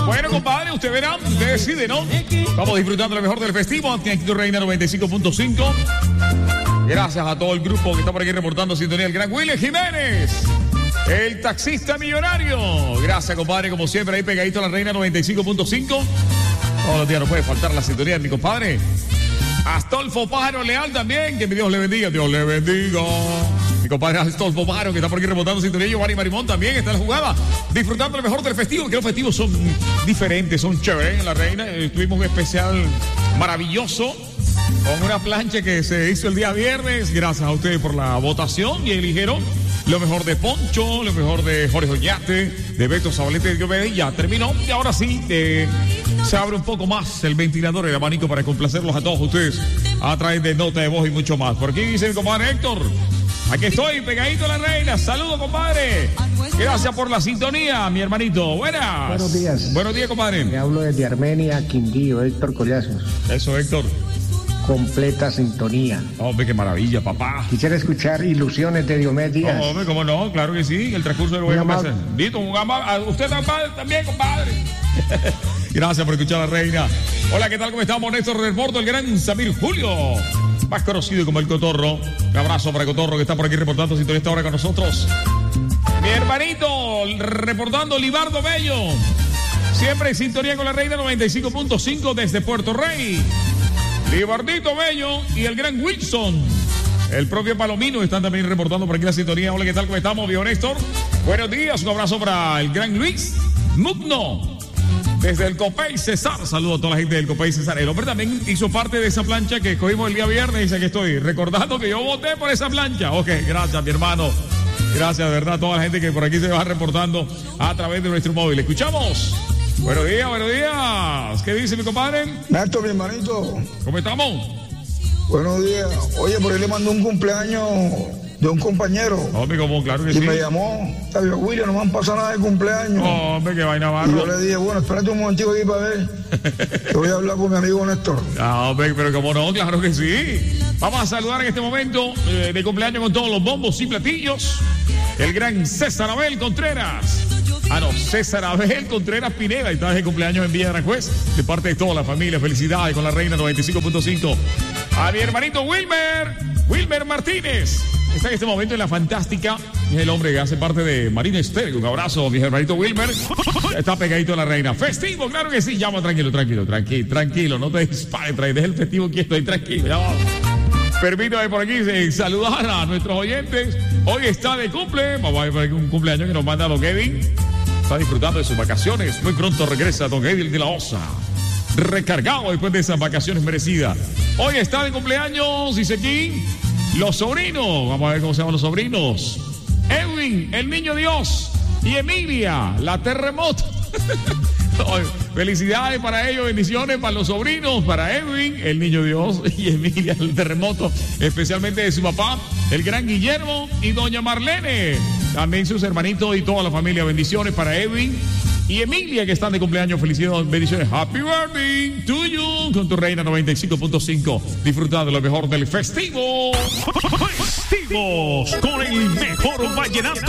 Bueno, compadre, usted verá, usted decide, ¿no? Vamos disfrutando lo mejor del festivo. Aquí en Reina 95.5. Gracias a todo el grupo que está por aquí reportando sintonía. El gran Willy Jiménez, el taxista millonario. Gracias, compadre, como siempre, ahí pegadito a la Reina 95.5. Todos los días no puede faltar la sintonía de mi compadre Astolfo Pájaro Leal también. Que Dios le bendiga, Dios le bendiga. Mi compadre Astolfo Pájaro, que está por aquí reportando sintonía. Giovanni Marimón también está en la jugada, disfrutando lo mejor del festivo. Que los festivos son diferentes, son chéveres en la Reina. Tuvimos un especial maravilloso con una plancha que se hizo el día viernes. Gracias a ustedes por la votación y eligieron lo mejor de Poncho, lo mejor de Jorge Oñate, de Beto Zabalete, y ya terminó. Y ahora sí, se abre un poco más el ventilador, el abanico, para complacerlos a todos ustedes a través de nota de voz y mucho más. Por aquí dice mi compadre Héctor: aquí estoy, pegadito a la Reina. Saludos, compadre. Gracias por la sintonía, mi hermanito. Buenas. Buenos días. Buenos días, compadre. Me hablo desde Armenia, Quindío, Héctor Collazos. Eso, Héctor. Completa sintonía. Hombre, qué maravilla, papá. Quisiera escuchar Ilusiones de Diomedes Díaz. Hombre, cómo no, claro que sí. El transcurso del juego. Usted también, compadre. Gracias por escuchar a la Reina. Hola, ¿qué tal? ¿Cómo estamos? Néstor del Porto, el gran Samir Julio, más conocido como el Cotorro. Un abrazo para Cotorro, que está por aquí reportando sintonía esta hora con nosotros. Mi hermanito, reportando Libardo Bello. Siempre en sintonía con la Reina 95.5 desde Puerto Rey. Libardito Bello y el gran Wilson. El propio Palomino están también reportando por aquí la sintonía. Hola, ¿qué tal? ¿Cómo estamos, viejo Néstor? Buenos días, un abrazo para el gran Luis Mugno, desde el Copey Cesar. Saludo a toda la gente del Copey Cesar. El hombre también hizo parte de esa plancha que escogimos el día viernes. Dice que estoy recordando que yo voté por esa plancha. Ok, gracias, mi hermano. Gracias, de verdad, a toda la gente que por aquí se va reportando a través de nuestro móvil. Escuchamos. Buenos días, buenos días. ¿Qué dice mi compadre? Néstor, mi hermanito. ¿Cómo estamos? Buenos días. Oye, por ahí le mandó un cumpleaños de un compañero. Hombre, como claro que y sí. Me llamó, William, no me han pasado nada de cumpleaños. Hombre, qué vaina barro. Y yo le dije, bueno, espérate un momentico aquí para ver. Yo voy a hablar con mi amigo Néstor. Hombre, pero como no, claro que sí. Vamos a saludar en este momento de cumpleaños con todos los bombos y platillos. El gran César Abel Contreras. César Abel Contreras Pineda, está de cumpleaños en Villa de Aranjuez, de parte de toda la familia. Felicidades con la Reina 95.5. A mi hermanito Wilmer Martínez, está en este momento en la fantástica. Es el hombre que hace parte de Marina Estéreo. Un abrazo, mi hermanito Wilmer. Está pegadito a la Reina. Festivo, claro que sí. Llama, tranquilo. No te dispares, deja el festivo quieto ahí, tranquilo. Ya vamos. Permítame por aquí saludar a nuestros oyentes. Hoy está de cumple. Vamos a ver por aquí un cumpleaños que nos manda don Edwin. Está disfrutando de sus vacaciones. Muy pronto regresa don Edwin de la Osa, recargado después de esas vacaciones merecidas. Hoy está de cumpleaños, dice aquí, los sobrinos. Vamos a ver cómo se llaman los sobrinos. Edwin, el niño Dios, y Emilia, la terremoto. Felicidades para ellos, bendiciones para los sobrinos, para Edwin, el niño Dios, y Emilia, el terremoto, especialmente de su papá, el gran Guillermo, y doña Marlene, también sus hermanitos y toda la familia. Bendiciones para Edwin y Emilia, que están de cumpleaños. Felicidades, bendiciones. Happy birthday to you con tu Reina 95.5. Disfrutando de lo mejor del festivo. Festivos con el mejor vallenato.